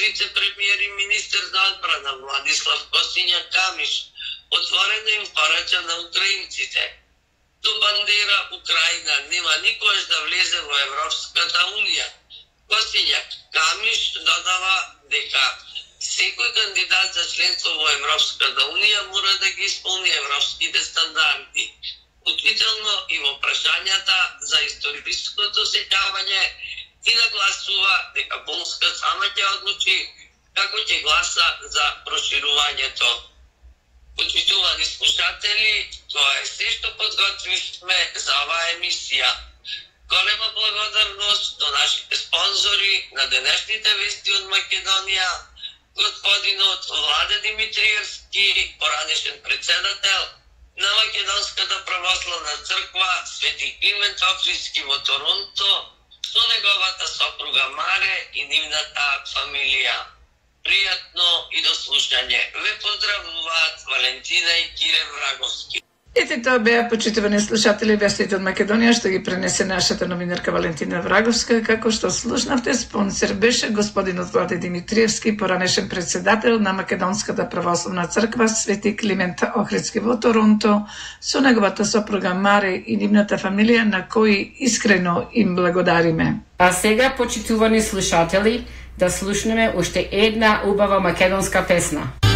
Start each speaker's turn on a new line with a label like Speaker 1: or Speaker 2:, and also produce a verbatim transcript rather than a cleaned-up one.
Speaker 1: вице-премиер и министер за одбрана Владислав Костинјак-Камиш отворено им порача на украинците: до бандера Украина нема никогаш да влезе во Европската унија. Костинјак-Камиш додава дека секој кандидат за членство во Европската унија мора да ги исполни европските стандарди, вклучително и во прашањата за историското сеќавање, и нагласува дека Полска сама ќе одлучи како ќе гласа за проширувањето. Почитувани слушатели, тоа е се што подготвивме за оваа емисија. Голема благодарност до нашите спонзори на денешните вести од Македонија, господинот Владе Димитриевски, поранешен председател на Македонската православна црква Свети Климент Охридски во Торонто, со неговата сопруга Маре и нивната фамилија. Пријатно и до слушање. Ве поздравуваат Валентина и Кире Враговски.
Speaker 2: Ете, тоа беа, почитувани слушатели, вестите од Македонија, што ги пренесе нашата новинарка Валентина Враговска. Како што слушнавте, спонсор беше господинот Владе Димитриевски, поранешен председател на Македонската православна црква Свети Климент Охридски во Торонто, со неговата сопруга Маре и нивната фамилија, на кои искрено им благодариме.
Speaker 3: А сега, почитувани слушатели, да слушнеме уште една убава македонска песна.